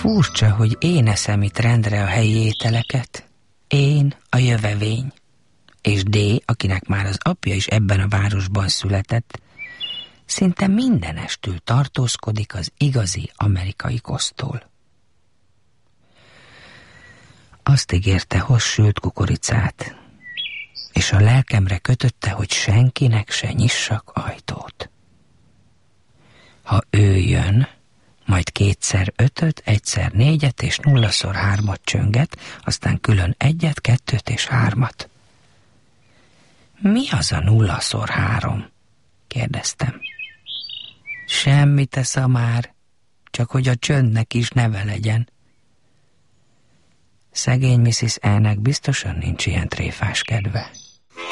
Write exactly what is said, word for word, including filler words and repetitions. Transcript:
Furcsa, hogy én eszem itt rendre a helyi ételeket. Én, a jövevény. És D, akinek már az apja is ebben a városban született, szinte mindenestül tartózkodik az igazi amerikai kosztól. Azt ígérte, hoz sült kukoricát, és a lelkemre kötötte, hogy senkinek se nyissak ajtót. Ha ő jön, majd kétszer ötöt, egyszer négyet és nullaszor hármat csönget, aztán külön egyet, kettőt és hármat. Mi az a nullaszor három? Kérdeztem. Semmi tesza már, csak hogy a csöndnek is neve legyen. Szegény missziz E-nek biztosan nincs ilyen tréfás kedve.